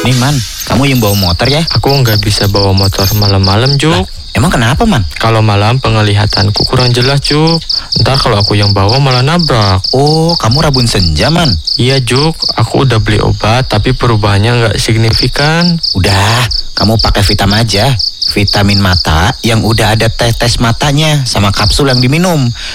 Nih Man, kamu yang bawa motor ya? Aku nggak bisa bawa motor malam-malam, Juk. Lah, emang kenapa Man? Kalau malam penglihatanku kurang jelas, Juk. Ntar kalau aku yang bawa malah nabrak. Oh, kamu rabun senja Man? Iya, Juk. Aku udah beli obat, tapi perubahannya nggak signifikan. Udah, kamu pakai Vitamin aja. Vitamin mata yang udah ada tes matanya sama kapsul yang diminum.